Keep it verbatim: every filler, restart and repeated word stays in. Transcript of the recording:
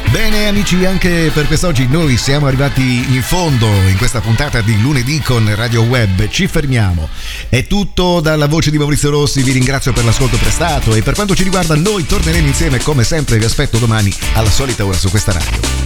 Bene amici, anche per quest'oggi noi siamo arrivati in fondo in questa puntata di lunedì con Radio Web. Ci fermiamo. È tutto dalla voce di Maurizio Rossi, vi ringrazio per l'ascolto prestato e per quanto ci riguarda noi torneremo insieme come sempre, vi aspetto domani alla solita ora su questa radio.